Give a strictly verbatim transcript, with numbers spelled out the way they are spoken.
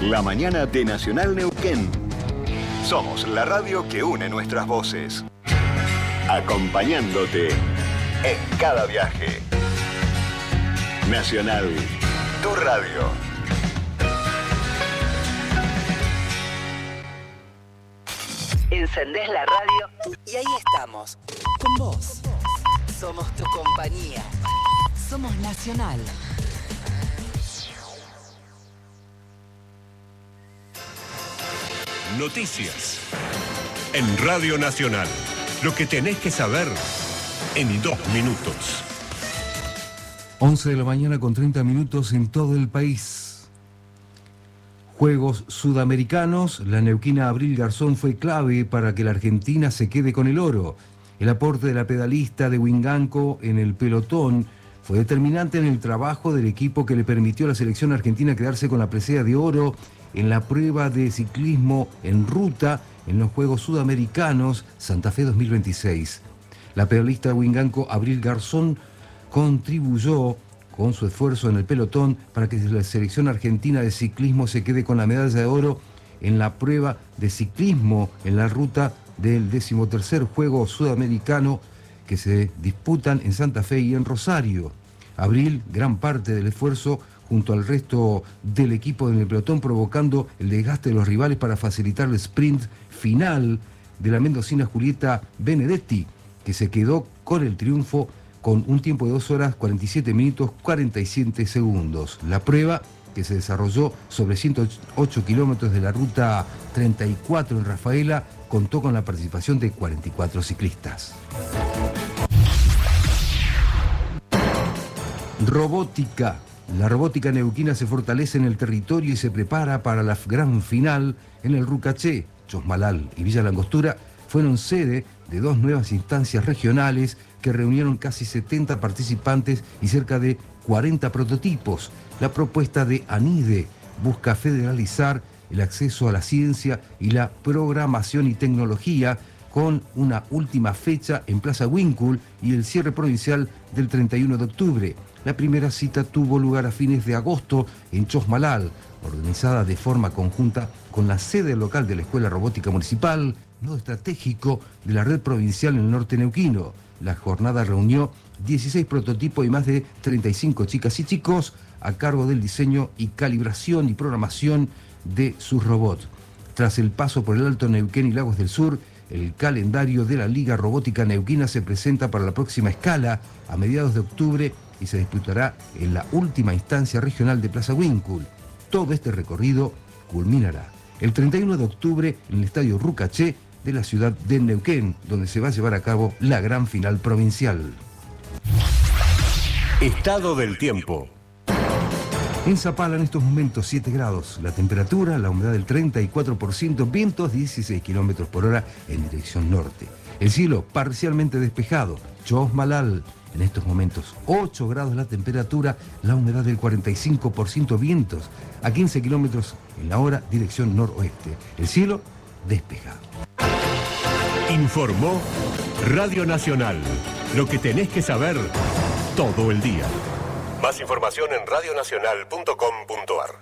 La mañana de Nacional Neuquén. Somos la radio que une nuestras voces. Acompañándote en cada viaje. Nacional, tu radio. Encendés la radio y ahí estamos, con vos. Somos tu compañía. Somos Nacional. Noticias en Radio Nacional. Lo que tenés que saber en dos minutos. once de la mañana con treinta minutos en todo el país. Juegos Sudamericanos. La neuquina Abril Garzón fue clave para que la Argentina se quede con el oro. El aporte de la pedalista de Winganco en el pelotón fue determinante en el trabajo del equipo que le permitió a la selección argentina quedarse con la presea de oro en la prueba de ciclismo en ruta en los Juegos Sudamericanos Santa Fe dos mil veintiséis. La pedalista de Winganco Abril Garzón contribuyó con su esfuerzo en el pelotón para que la selección argentina de ciclismo se quede con la medalla de oro en la prueba de ciclismo en la ruta del decimotercer Juego Sudamericano que se disputan en Santa Fe y en Rosario. Abril, gran parte del esfuerzo junto al resto del equipo en el pelotón, provocando el desgaste de los rivales para facilitar el sprint final de la mendocina Julieta Benedetti, que se quedó con el triunfo con un tiempo de dos horas cuarenta y siete minutos cuarenta y siete segundos. La prueba, que se desarrolló sobre ciento ocho kilómetros de la ruta treinta y cuatro en Rafaela, contó con la participación de cuarenta y cuatro ciclistas. Robótica. La robótica neuquina se fortalece en el territorio y se prepara para la gran final en el Rucaché. Chosmalal y Villa Langostura fueron sede de dos nuevas instancias regionales que reunieron casi setenta participantes y cerca de cuarenta prototipos. La propuesta de ANIDE busca federalizar el acceso a la ciencia y la programación y tecnología, con una última fecha en Plaza Winkul y el cierre provincial del treinta y uno de octubre. La primera cita tuvo lugar a fines de agosto en Chosmalal, organizada de forma conjunta con la sede local de la Escuela Robótica Municipal, nodo estratégico de la red provincial en el norte neuquino. La jornada reunió dieciséis prototipos y más de treinta y cinco chicas y chicos a cargo del diseño y calibración y programación de sus robots. Tras el paso por el Alto Neuquén y Lagos del Sur, el calendario de la Liga Robótica Neuquina se presenta para la próxima escala a mediados de octubre y se disputará en la última instancia regional de Plaza Winkul. Todo este recorrido culminará el treinta y uno de octubre en el Estadio Rucaché de la ciudad de Neuquén, donde se va a llevar a cabo la gran final provincial. Estado del tiempo. En Zapala en estos momentos siete grados, la temperatura, la humedad del treinta y cuatro por ciento, vientos dieciséis kilómetros por hora en dirección norte. El cielo parcialmente despejado. Chosmalal, en estos momentos ocho grados la temperatura, la humedad del cuarenta y cinco por ciento, vientos a quince kilómetros en la hora, dirección noroeste. El cielo despejado. Informó Radio Nacional. Lo que tenés que saber todo el día. Más información en radionacional punto com punto ar.